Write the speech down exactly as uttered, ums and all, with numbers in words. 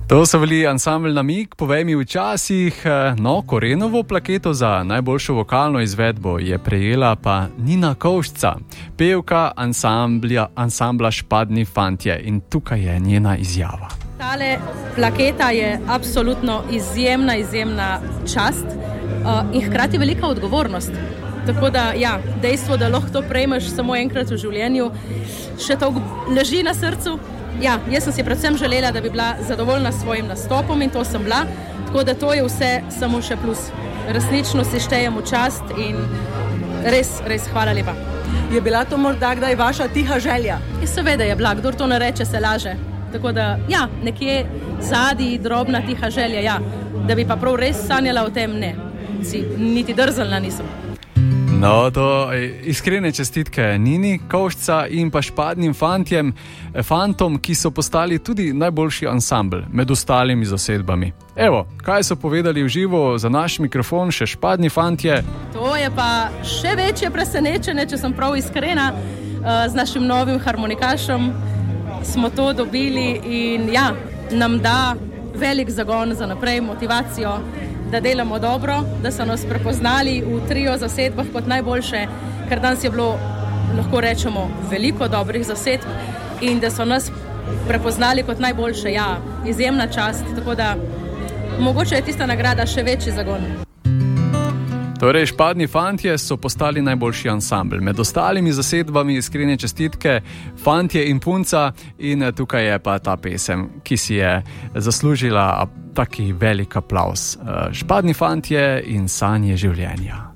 To so bili ansambl Namig, povej mi včasih, no, Korenovo plaketo za najboljšo vokalno izvedbo je prejela pa Nina Kovšca, pevka ansambla, ansambla Špadni fantje, in tukaj je njena izjava. Tale plaketa je absolutno izjemna, izjemna čast uh, in hkrati velika odgovornost. Tako da, ja, dejstvo, da lahko to prejmeš samo enkrat v življenju, še to leži na srcu. Ja, jaz sem si predvsem želela, da bi bila zadovoljna s svojim nastopom in to sem bila, tako da to je vse samo še plus. Resnično si štejem v čast in res, res hvala lepa. Je bila to morda kdaj vaša tiha želja? In seveda je bila, kdor to ne reče, se laže. Tako da, ja, nekje zadnji drobna tiha želja, ja, da bi pa prav res sanjala o tem, ne, si niti drznila nisem. No, to iskrene čestitke Nini Kovšca in pa Špadnim fantjem, fantom, ki so postali tudi najboljši ansambl med ostalimi zasedbami. Evo, kaj so povedali v živo za naš mikrofon še Špadni fantje? To je pa še večje presenečenje, če sem prav iskrena, z našim novim harmonikašem smo to dobili in ja, nam da velik zagon za naprej, motivacijo, da delamo dobro, da so nas prepoznali v trio zasedbah kot najboljše, ker danes je bilo, lahko rečemo, veliko dobrih zasedb in da so nas prepoznali kot najboljše, ja, izjemna čast, tako da mogoče je tista nagrada še večji zagon. Torej, Špadni fantje so postali najboljši ansambl. Med ostalimi zasedbami iskrene čestitke Fantje in punca in tukaj je pa ta pesem, ki si je zaslužila taki velik aplavz. Špadni fantje in sanje življenja.